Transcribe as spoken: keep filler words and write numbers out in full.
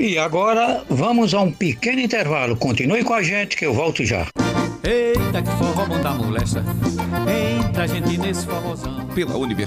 E agora vamos a um pequeno intervalo. Continue com a gente que eu volto já. Eita, que forró bom da molesta. Entra, gente, nesse forrozão. Pela Universidade